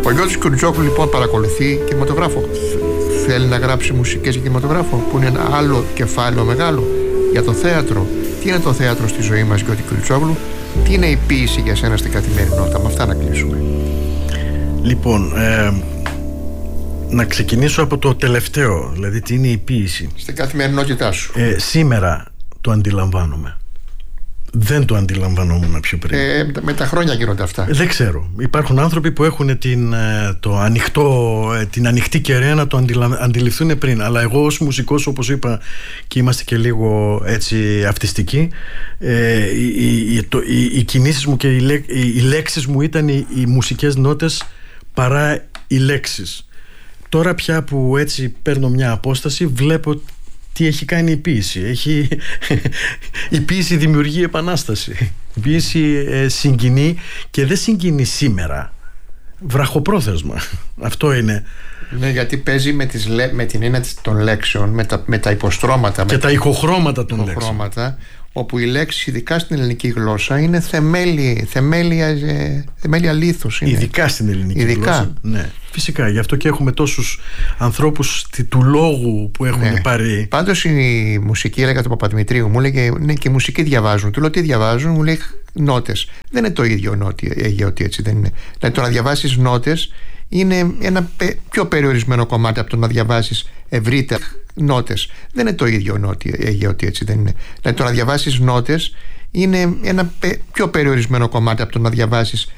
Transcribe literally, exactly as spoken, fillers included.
Παναγιώτης Κιουρτζόγλου λοιπόν παρακολουθεί κινηματογράφο. Θέλει να γράψει μουσικές για κινηματογράφο, που είναι ένα άλλο κεφάλαιο μεγάλο. Για το θέατρο. Τι είναι το θέατρο στη ζωή μας, Γιώτη Κιουρτζόγλου? Τι είναι η ποίηση για σένα στην καθημερινότητα? Με αυτά να κλείσουμε. Λοιπόν, ε, να ξεκινήσω από το τελευταίο, δηλαδή τι είναι η ποίηση. Στην καθημερινότητά σου. Ε, σήμερα το αντιλαμβάνομαι. Δεν το αντιλαμβανόμουν πιο πριν. Ε, με τα χρόνια γίνονται αυτά. Δεν ξέρω. Υπάρχουν άνθρωποι που έχουν την, το ανοιχτό, την ανοιχτή κεραία να το αντιλα... αντιληφθούν πριν. Αλλά εγώ ως μουσικός, όπως είπα, και είμαστε και λίγο έτσι αυτιστικοί, ε, οι, οι, το, οι, οι κινήσεις μου και οι, λέ, οι, οι λέξεις μου ήταν οι, οι μουσικές νότες παρά οι λέξεις. Τώρα πια που έτσι παίρνω μια απόσταση, βλέπω τι έχει κάνει η ποίηση. Έχει... η ποίηση δημιουργεί επανάσταση. Η ποίηση ε, συγκινεί, και δεν συγκινεί σήμερα, βραχοπρόθεσμα. Αυτό είναι. Ναι, γιατί παίζει με, τις, με την έννοια των λέξεων, με τα, με τα υποστρώματα και με τα ηχοχρώματα των ηχοχρώματα, λέξεων, όπου οι λέξεις, ειδικά στην ελληνική γλώσσα, είναι θεμέλια, θεμέλια, θεμέλια λίθους είναι. Ειδικά στην ελληνική ειδικά. γλώσσα. Ναι. Φυσικά, γι' αυτό και έχουμε τόσους ανθρώπους του λόγου που έχουν ναι. πάρει. Πάντως η μουσική, έλεγα τον Παπαδημητρίου, μου έλεγε ναι, και η μουσική διαβάζουν. Του λέω τι διαβάζουν, μου λέει νότες. Δεν είναι το ίδιο νότι, Αιγαιώτη, έτσι δεν είναι. Δηλαδή το να διαβάσεις νότες είναι ένα πιο περιορισμένο κομμάτι από το να διαβάσεις ευρύτερα νότες. Δεν είναι το ίδιο νότι, Αιγαιώτη, έτσι δεν είναι. Δηλαδή το να διαβάσεις νότες είναι ένα πιο περιορισμένο κομμάτι από το να διαβάσεις